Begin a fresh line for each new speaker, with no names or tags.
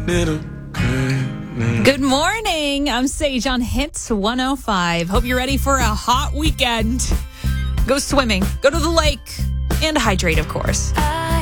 Good morning. I'm Sage on Hits 105. Hope you're ready for a hot weekend. Go swimming, go to the lake, and hydrate, of course.